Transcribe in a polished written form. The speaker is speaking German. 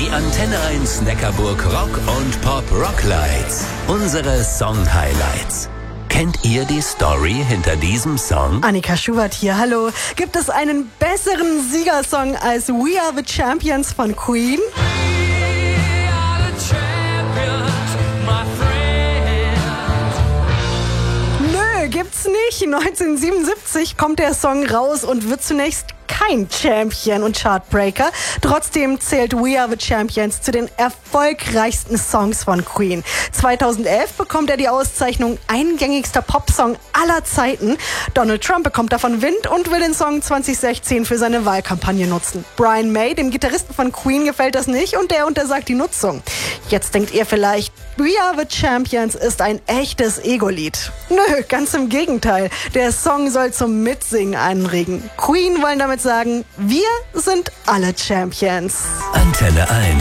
Die Antenne 1 Neckarburg Rock und Pop Rocklights. Unsere Song-Highlights. Kennt ihr die Story hinter diesem Song? Annika Schubert hier, hallo. Gibt es einen besseren Siegersong als We Are The Champions von Queen? Gibt's nicht. 1977 kommt der Song raus und wird zunächst kein Champion und Chartbreaker. Trotzdem zählt We Are The Champions zu den erfolgreichsten Songs von Queen. 2011 bekommt er die Auszeichnung eingängigster Popsong aller Zeiten. Donald Trump bekommt davon Wind und will den Song 2016 für seine Wahlkampagne nutzen. Brian May, dem Gitarristen von Queen, gefällt das nicht und der untersagt die Nutzung. Jetzt denkt ihr vielleicht, We Are The Champions ist ein echtes Ego-Lied. Nö, ganz im Gegenteil. Der Song soll zum Mitsingen anregen. Queen wollen damit sagen, wir sind alle Champions. Antenne 1.